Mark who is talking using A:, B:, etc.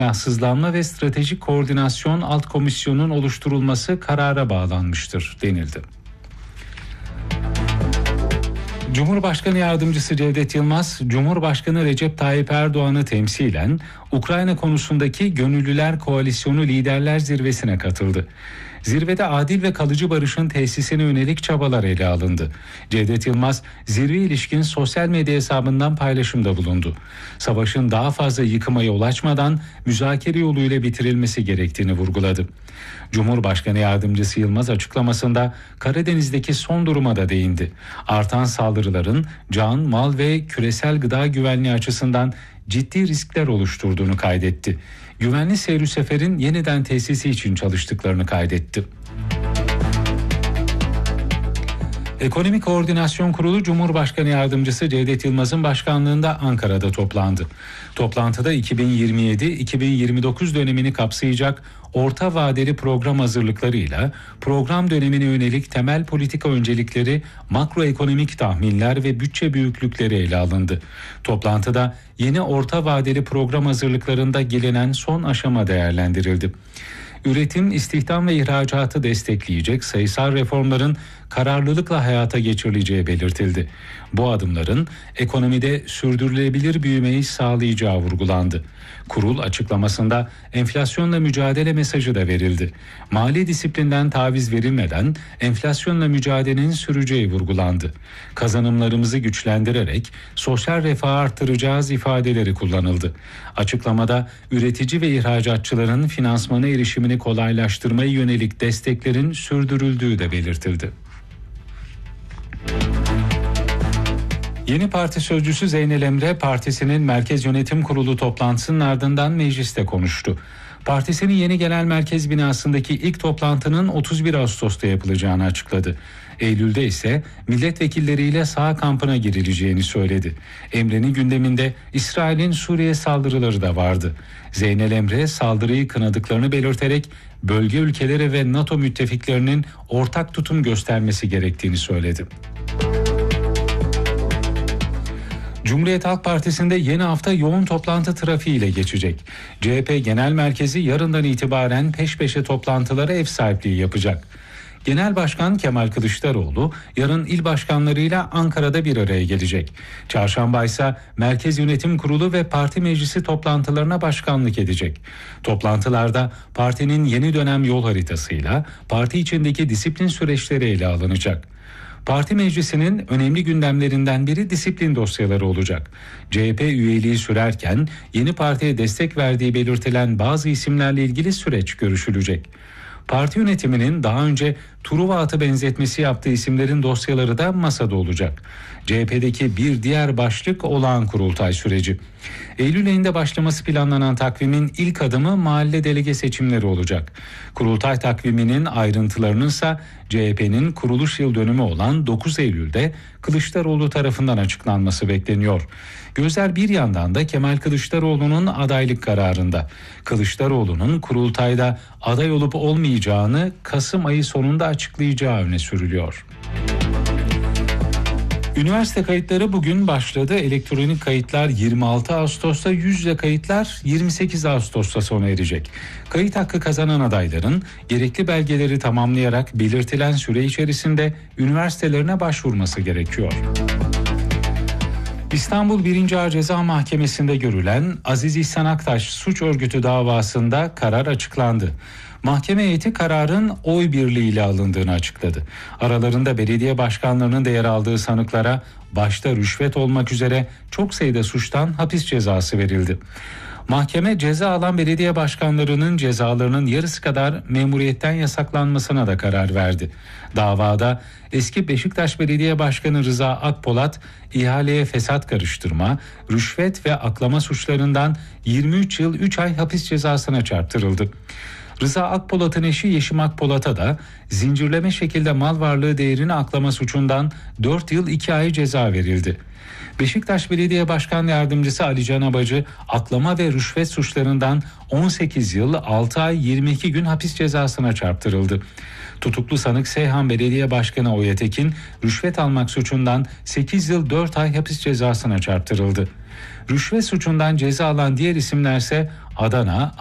A: Silahsızlanma ve Stratejik Koordinasyon Alt Komisyonu'nun oluşturulması karara bağlanmıştır denildi. Cumhurbaşkanı Yardımcısı Cevdet Yılmaz, Cumhurbaşkanı Recep Tayyip Erdoğan'ı temsilen Ukrayna konusundaki Gönüllüler Koalisyonu Liderler Zirvesi'ne katıldı. Zirvede adil ve kalıcı barışın tesisine yönelik çabalar ele alındı. Cevdet Yılmaz, zirve ilişkin sosyal medya hesabından paylaşımda bulundu. Savaşın daha fazla yıkıma yol açmadan müzakere yoluyla bitirilmesi gerektiğini vurguladı. Cumhurbaşkanı Yardımcısı Yılmaz açıklamasında Karadeniz'deki son duruma da değindi. Artan saldırıların can, mal ve küresel gıda güvenliği açısından ciddi riskler oluşturduğunu kaydetti. Güvenli seyir seferin yeniden tesisi için çalıştıklarını kaydetti. Ekonomi Koordinasyon Kurulu Cumhurbaşkanı Yardımcısı Cevdet Yılmaz'ın başkanlığında Ankara'da toplandı. Toplantıda 2027-2029 dönemini kapsayacak orta vadeli program hazırlıklarıyla program dönemine yönelik temel politika öncelikleri, makroekonomik tahminler ve bütçe büyüklükleri ele alındı. Toplantıda yeni orta vadeli program hazırlıklarında gelinen son aşama değerlendirildi. Üretim, istihdam ve ihracatı destekleyecek sayısal reformların kararlılıkla hayata geçirileceği belirtildi. Bu adımların ekonomide sürdürülebilir büyümeyi sağlayacağı vurgulandı. Kurul açıklamasında enflasyonla mücadele mesajı da verildi. Mali disiplinden taviz verilmeden enflasyonla mücadelenin süreceği vurgulandı. Kazanımlarımızı güçlendirerek sosyal refahı artıracağız ifadeleri kullanıldı. Açıklamada üretici ve ihracatçıların finansmana erişimini kolaylaştırmaya yönelik desteklerin sürdürüldüğü de belirtildi. Yeni parti sözcüsü Zeynel Emre, partisinin Merkez Yönetim Kurulu toplantısının ardından mecliste konuştu. Partisinin yeni genel merkez binasındaki ilk toplantının 31 Ağustos'ta yapılacağını açıkladı. Eylül'de ise milletvekilleriyle saha kampına girileceğini söyledi. Emre'nin gündeminde İsrail'in Suriye saldırıları da vardı. Zeynel Emre saldırıyı kınadıklarını belirterek bölge ülkeleri ve NATO müttefiklerinin ortak tutum göstermesi gerektiğini söyledi. Cumhuriyet Halk Partisi'nde yeni hafta yoğun toplantı trafiğiyle geçecek. CHP Genel Merkezi yarından itibaren peş peşe toplantılara ev sahipliği yapacak. Genel Başkan Kemal Kılıçdaroğlu yarın il başkanlarıyla Ankara'da bir araya gelecek. Çarşamba ise Merkez Yönetim Kurulu ve Parti Meclisi toplantılarına başkanlık edecek. Toplantılarda partinin yeni dönem yol haritasıyla parti içindeki disiplin süreçleri ele alınacak. Parti meclisinin önemli gündemlerinden biri disiplin dosyaları olacak. CHP üyeliği sürerken yeni partiye destek verdiği belirtilen bazı isimlerle ilgili süreç görüşülecek. Parti yönetiminin daha önce Truva atı benzetmesi yaptığı isimlerin dosyaları da masada olacak. CHP'deki bir diğer başlık olağan kurultay süreci. Eylül ayında başlaması planlanan takvimin ilk adımı mahalle delege seçimleri olacak. Kurultay takviminin ayrıntılarının ise CHP'nin kuruluş yıl dönümü olan 9 Eylül'de Kılıçdaroğlu tarafından açıklanması bekleniyor. Gözler bir yandan da Kemal Kılıçdaroğlu'nun adaylık kararında. Kılıçdaroğlu'nun kurultayda aday olup olmayacağını Kasım ayı sonunda açıklayacağı öne sürülüyor. Üniversite kayıtları bugün başladı. Elektronik kayıtlar 26 Ağustos'ta, yüz yüze kayıtlar 28 Ağustos'ta sona erecek. Kayıt hakkı kazanan adayların gerekli belgeleri tamamlayarak belirtilen süre içerisinde üniversitelerine başvurması gerekiyor. İstanbul 1. Ağır Ceza Mahkemesi'nde görülen Aziz İhsan Aktaş suç örgütü davasında karar açıklandı. Mahkeme heyeti kararın oy birliğiyle alındığını açıkladı. Aralarında belediye başkanlarının da yer aldığı sanıklara başta rüşvet olmak üzere çok sayıda suçtan hapis cezası verildi. Mahkeme ceza alan belediye başkanlarının cezalarının yarısı kadar memuriyetten yasaklanmasına da karar verdi. Davada eski Beşiktaş Belediye Başkanı Rıza Akpolat ihaleye fesat karıştırma, rüşvet ve aklama suçlarından 23 yıl 3 ay hapis cezasına çarptırıldı. Rıza Akpolat'ın eşi Yeşim Akpolat'a da zincirleme şekilde mal varlığı değerini aklama suçundan 4 yıl 2 ay ceza verildi. Beşiktaş Belediye Başkan Yardımcısı Ali Can Abacı aklama ve rüşvet suçlarından 18 yıl 6 ay 22 gün hapis cezasına çarptırıldı. Tutuklu sanık Seyhan Belediye Başkanı Oya Tekin rüşvet almak suçundan 8 yıl 4 ay hapis cezasına çarptırıldı. Rüşvet suçundan ceza alan diğer isimlerse Adana,